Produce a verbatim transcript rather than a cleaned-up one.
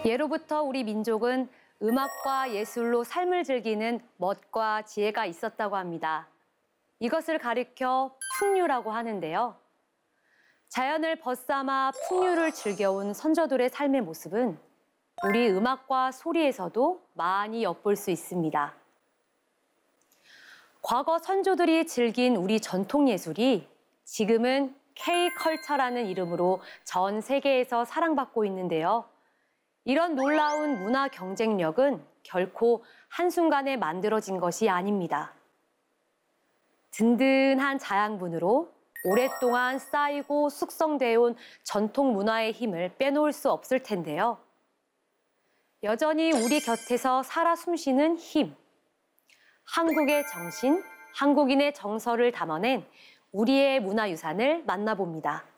예로부터 우리 민족은 음악과 예술로 삶을 즐기는 멋과 지혜가 있었다고 합니다. 이것을 가리켜 풍류라고 하는데요. 자연을 벗삼아 풍류를 즐겨온 선조들의 삶의 모습은 우리 음악과 소리에서도 많이 엿볼 수 있습니다. 과거 선조들이 즐긴 우리 전통 예술이 지금은 K컬처라는 이름으로 전 세계에서 사랑받고 있는데요. 이런 놀라운 문화 경쟁력은 결코 한순간에 만들어진 것이 아닙니다. 든든한 자양분으로 오랫동안 쌓이고 숙성되어 온 전통 문화의 힘을 빼놓을 수 없을 텐데요. 여전히 우리 곁에서 살아 숨쉬는 힘, 한국의 정신, 한국인의 정서를 담아낸 우리의 문화유산을 만나봅니다.